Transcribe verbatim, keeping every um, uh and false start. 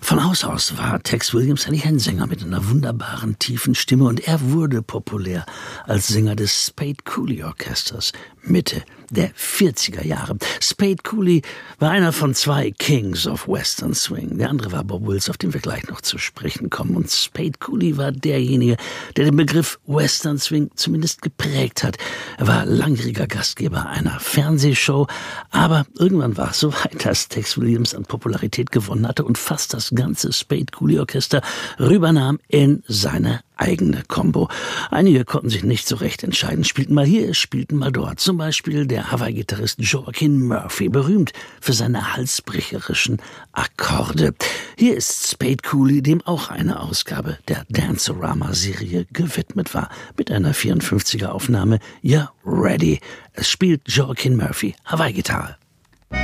Von Haus aus war Tex Williams eigentlich ein Sänger mit einer wunderbaren, tiefen Stimme und er wurde populär als Sänger des Spade Cooley Orchesters Mitte der vierziger Jahre. Spade Cooley war einer von zwei Kings of Western Swing. Der andere war Bob Wills, auf den wir gleich noch zu sprechen kommen. Und Spade Cooley war derjenige, der den Begriff Western Swing zumindest geprägt hat. Er war langjähriger Gastgeber einer Fernsehshow, aber irgendwann war es so weit, dass Tex Williams an Popularität gewonnen hatte und fast das ganze Spade Cooley Orchester rübernahm in seine eigene Combo. Einige konnten sich nicht so recht entscheiden, spielten mal hier, spielten mal dort. Zum Beispiel der Hawaii-Gitarrist Joaquin Murphy, berühmt für seine halsbrecherischen Akkorde. Hier ist Spade Cooley, dem auch eine Ausgabe der Dance-O-Rama-Serie gewidmet war, mit einer vierundfünfziger Aufnahme. Ja, ready. Es spielt Joaquin Murphy, Hawaii-Gitarre.